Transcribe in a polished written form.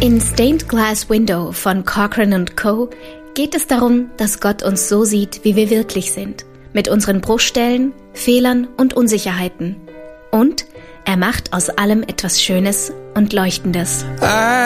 In Stained Glass Window von Corcoran & Co. geht es darum, dass Gott uns so sieht, wie wir wirklich sind, mit unseren Bruchstellen, Fehlern und Unsicherheiten. Und er macht aus allem etwas Schönes und Leuchtendes.